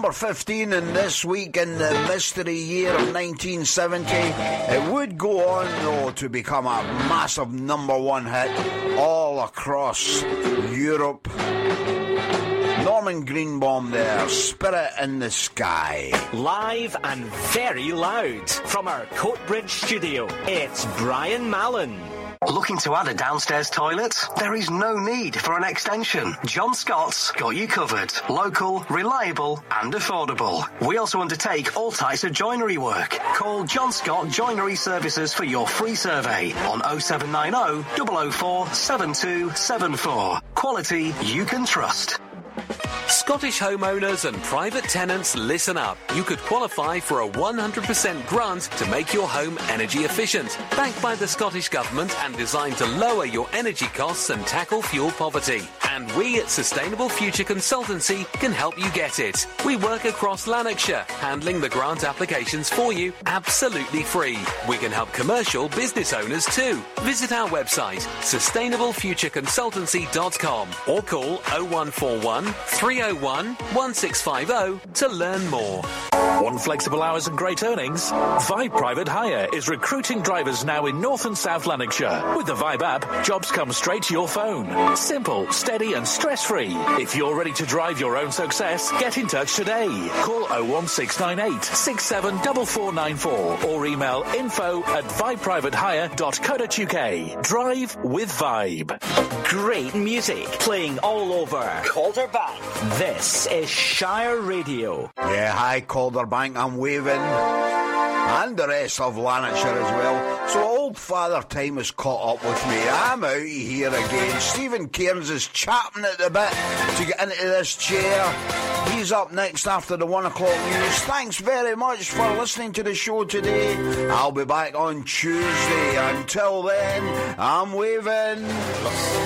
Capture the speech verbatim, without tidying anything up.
number fifteen in this week in the mystery year of nineteen seventy. It would go on, though, to become a massive number one hit all across Europe. Norman Greenbaum there, Spirit in the Sky. Live and very loud from our Coatbridge studio, it's Brian Mallon. Looking to add a downstairs toilet? There is no need for an extension. John Scott's got you covered. Local, reliable and affordable. We also undertake all types of joinery work. Call John Scott Joinery Services for your free survey on oh seven nine oh, double oh four, seven two seven four. Quality you can trust. Scottish homeowners and private tenants, listen up. You could qualify for a one hundred percent grant to make your home energy efficient. Backed by the Scottish Government and designed to lower your energy costs and tackle fuel poverty. And we at Sustainable Future Consultancy can help you get it. We work across Lanarkshire, handling the grant applications for you absolutely free. We can help commercial business owners too. Visit our website, sustainable future consultancy dot com or call oh one four one, three oh one, one six five oh to learn more. Want flexible hours and great earnings? Vibe Private Hire is recruiting drivers now in North and South Lanarkshire. With the Vibe app, jobs come straight to your phone. Simple, steady and stress-free. If you're ready to drive your own success, get in touch today. Call oh one six nine eight, six seven four four nine four or email info at vibe private hire dot co dot uk. Drive with Vibe. Great music playing all over Calderbank. This is Shire Radio. Yeah, hi Calderbank, I'm waving. And the rest of Lanarkshire as well. So old Father Time has caught up with me. I'm out here again. Stephen Cairns is chapping at the bit to get into this chair. He's up next after the one o'clock news. Thanks very much for listening to the show today. I'll be back on Tuesday. Until then, I'm waving.